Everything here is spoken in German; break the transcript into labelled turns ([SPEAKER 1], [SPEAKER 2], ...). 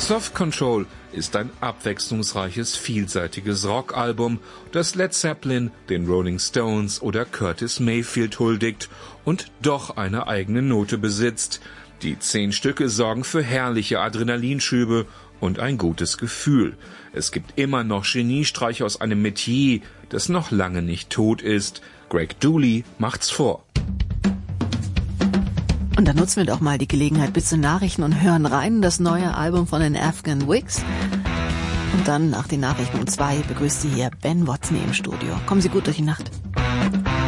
[SPEAKER 1] Soft Control ist ein abwechslungsreiches, vielseitiges Rockalbum, das Led Zeppelin, den Rolling Stones oder Curtis Mayfield huldigt und doch eine eigene Note besitzt. Die 10 Stücke sorgen für herrliche Adrenalinschübe und ein gutes Gefühl. Es gibt immer noch Geniestreiche aus einem Metier, das noch lange nicht tot ist. Greg Dulli macht's vor.
[SPEAKER 2] Und dann nutzen wir doch mal die Gelegenheit bis zu Nachrichten und hören rein das neue Album von den Afghan Wigs. Und dann nach den Nachrichten um 2 begrüßt Sie hier Ben Watson im Studio. Kommen Sie gut durch die Nacht.